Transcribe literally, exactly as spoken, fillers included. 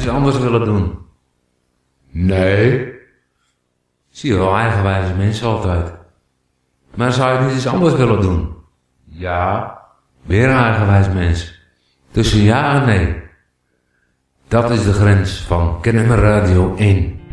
iets anders willen doen? Nee. Zie je wel eigenwijze mensen altijd. Maar zou je niet iets anders willen doen? Ja. Weer een eigenwijs mens. Tussen ja en nee. Dat is de grens van Kennemer Radio één.